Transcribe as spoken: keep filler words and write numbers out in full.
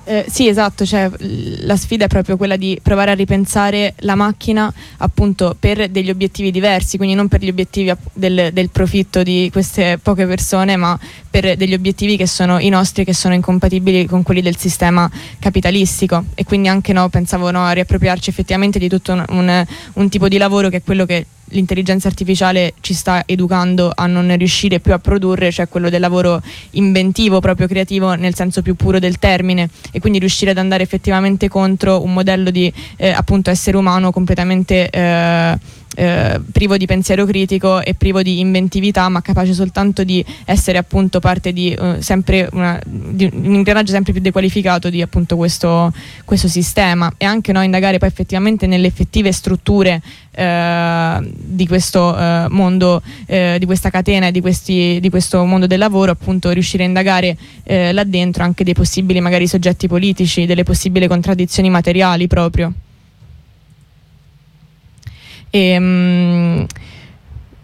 Eh, sì, esatto, cioè la sfida è proprio quella di provare a ripensare la macchina appunto per degli obiettivi diversi, quindi non per gli obiettivi del, del profitto di queste poche persone, ma per degli obiettivi che sono i nostri, che sono incompatibili con quelli del sistema capitalistico. E quindi anche no, pensavo no, a riappropriarci effettivamente di tutto un, un, un tipo di lavoro che è quello che l'intelligenza artificiale ci sta educando a non riuscire più a produrre, cioè quello del lavoro inventivo, proprio creativo nel senso più puro del termine, e quindi riuscire ad andare effettivamente contro un modello di eh, appunto essere umano completamente eh, eh, privo di pensiero critico e privo di inventività, ma capace soltanto di essere appunto parte di, eh, sempre una, di un ingranaggio sempre più dequalificato di appunto questo, questo sistema, e anche no, indagare poi effettivamente nelle effettive strutture eh, di questo eh, mondo, eh, di questa catena e di, questi, di questo mondo del lavoro, appunto riuscire a indagare eh, là dentro anche dei possibili magari soggetti politici, delle possibili contraddizioni materiali proprio. E,